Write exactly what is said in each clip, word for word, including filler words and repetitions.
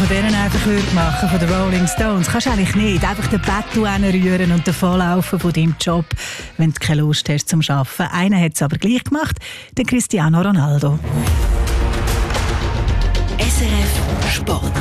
von denen einfach würde machen, von den Rolling Stones, kannst du eigentlich nicht. Einfach den Bettel hinrühren und davonlaufen von deinem Job, wenn du keine Lust hast zum Arbeiten. Einer hat es aber gleich gemacht, der Cristiano Ronaldo. S R F Sport.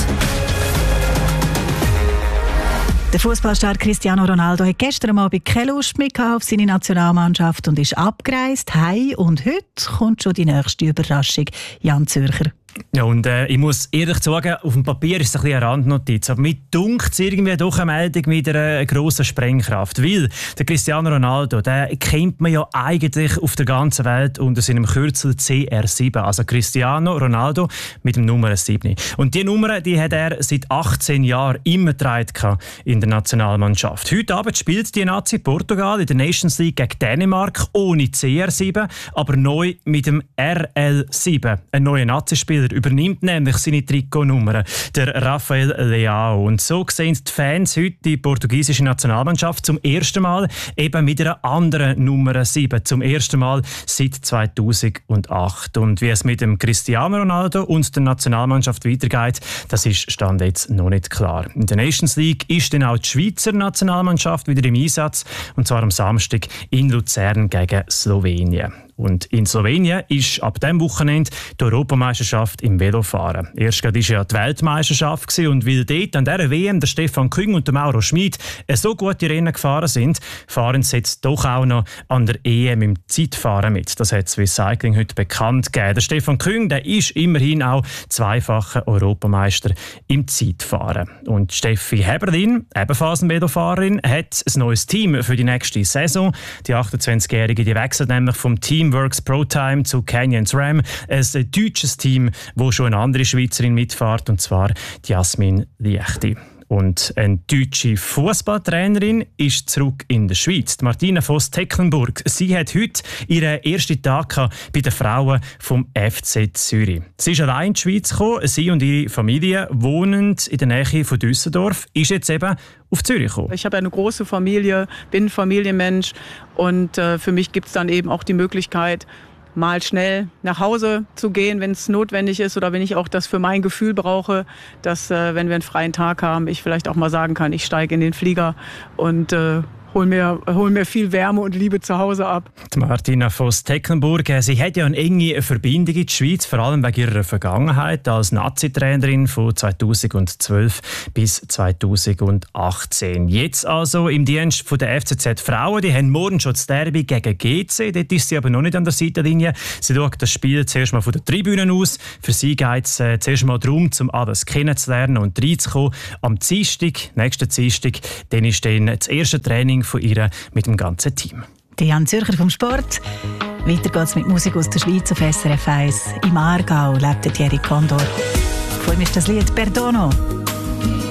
Der Fußballstar Cristiano Ronaldo hat gestern Abend keine Lust mehr auf seine Nationalmannschaft und ist abgereist heim. Und heute kommt schon die nächste Überraschung. Jan Zürcher. Ja, und äh, ich muss ehrlich sagen, auf dem Papier ist es ein bisschen eine Randnotiz, aber mir dunkt es irgendwie doch eine Meldung mit einer grossen Sprengkraft, weil der Cristiano Ronaldo, den kennt man ja eigentlich auf der ganzen Welt unter seinem Kürzel C R sieben, also Cristiano Ronaldo mit dem Nummer sieben. Und diese Nummer, die hat er seit achtzehn Jahren immer getragen in der Nationalmannschaft. Heute Abend spielt die Nazi Portugal in der Nations League gegen Dänemark ohne C R sieben, aber neu mit dem R L sieben, ein neuer Nazi-Spieler. Übernimmt nämlich seine Trikotnummer, der Rafael Leao. Und so sehen die Fans heute die portugiesische Nationalmannschaft zum ersten Mal eben mit einer anderen Nummer sieben. Zum ersten Mal seit zweitausendacht. Und wie es mit dem Cristiano Ronaldo und der Nationalmannschaft weitergeht, das ist Stand jetzt noch nicht klar. In der Nations League ist dann auch die Schweizer Nationalmannschaft wieder im Einsatz. Und zwar am Samstag in Luzern gegen Slowenien. Und in Slowenien ist ab diesem Wochenende die Europameisterschaft im Velofahren. Erst gerade war ja die Weltmeisterschaft und weil dort an dieser W M der Stefan Küng und der Mauro Schmid so gute Rennen gefahren sind, fahren sie jetzt doch auch noch an der E M im Zeitfahren mit. Das hat Swiss Cycling heute bekannt gegeben. Der Stefan Küng, der ist immerhin auch zweifacher Europameister im Zeitfahren. Und Steffi Heberlin, ebenfalls eine Velofahrerin, hat ein neues Team für die nächste Saison. Die achtundzwanzigjährige die wechselt nämlich vom Team Works ProTime zu Canyons Ram, ein deutsches Team, wo schon eine andere Schweizerin mitfährt, und zwar die Jasmin Liechti. Und eine deutsche Fußballtrainerin ist zurück in der Schweiz. Die Martina Voss-Tecklenburg. Sie hat heute ihren ersten Tag bei den Frauen vom F C Zürich. Sie ist allein in die Schweiz gekommen. Sie und ihre Familie wohnen in der Nähe von Düsseldorf. Ist jetzt eben auf Zürich gekommen. Ich habe eine große Familie, bin Familienmensch und äh, für mich gibt es dann eben auch die Möglichkeit, mal schnell nach Hause zu gehen, wenn es notwendig ist oder wenn ich auch das für mein Gefühl brauche, dass, äh, wenn wir einen freien Tag haben, ich vielleicht auch mal sagen kann, ich steige in den Flieger und äh, hol mir, hol mir viel Wärme und Liebe zu Hause ab. Die Martina Voss-Tecklenburg, sie hat ja eine enge Verbindung in die Schweiz, vor allem wegen ihrer Vergangenheit als Nazi-Trainerin von zweitausendzwölf bis zweitausendachtzehn. Jetzt also im Dienst von der F C Z Frauen. Die haben morgen schon das Derby gegen G C. Dort ist sie aber noch nicht an der Seitenlinie. Sie schaut das Spiel zuerst mal von der Tribüne aus. Für sie geht es äh, zuerst mal darum, um alles kennenzulernen und reinzukommen. Am Dienstag, nächsten Dienstag, dann ist dann das erste Training von ihr mit dem ganzen Team. Die Jan Zürcher vom Sport. Weiter geht's mit Musik aus der Schweiz auf S R F eins. Im Aargau lebt Thierry Condor. Vor mir ist das Lied «Perdono».